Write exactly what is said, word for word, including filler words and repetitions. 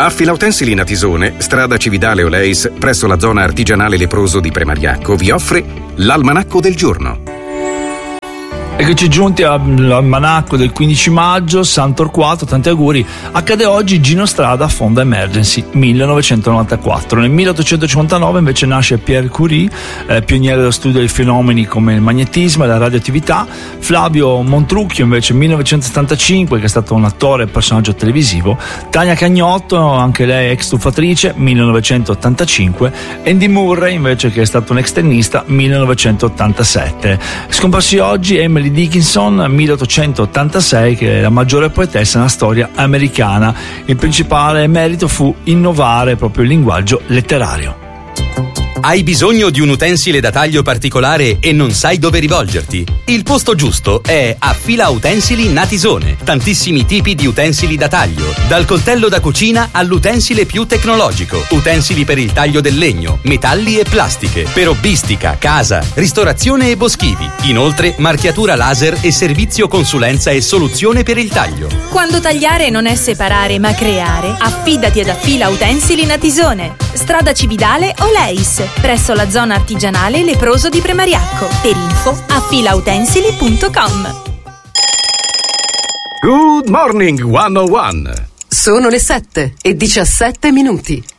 Affila Utensili Natisone, strada Cividale Oleis, presso la zona artigianale leproso di Premariacco, vi offre l'Almanacco del giorno. Eccoci giunti all'almanacco del quindici maggio, San Torquato, tanti auguri. Accade oggi Gino Strada fonda Emergency, millenovecentonovantaquattro. Nel milleottocentocinquantanove invece nasce Pierre Curie, eh, pioniere dello studio dei fenomeni come il magnetismo e la radioattività. Flavio Montrucchio invece millenovecentosettantacinque, che è stato un attore e personaggio televisivo. Tania Cagnotto, anche lei ex tuffatrice, millenovecentottantacinque. Andy Murray invece, che è stato un ex tennista, millenovecentottantasette. Scomparsi oggi Emily Dickinson, milleottocentottantasei, che è la maggiore poetessa nella storia americana. Il principale merito fu innovare proprio il linguaggio letterario. Hai bisogno di un utensile da taglio particolare e non sai dove rivolgerti? Il posto giusto è Affila Utensili Natisone. Tantissimi tipi di utensili da taglio, dal coltello da cucina all'utensile più tecnologico. Utensili per il taglio del legno, metalli e plastiche, per hobbistica, casa, ristorazione e boschivi. Inoltre, marchiatura laser e servizio consulenza e soluzione per il taglio. Quando tagliare non è separare ma creare, affidati ad Affila Utensili Natisone. Strada Cividale Oleis, presso la zona artigianale leproso di Premariacco. Per info affilautensili punto com. Good morning one oh one. Sono le sette e diciassette minuti.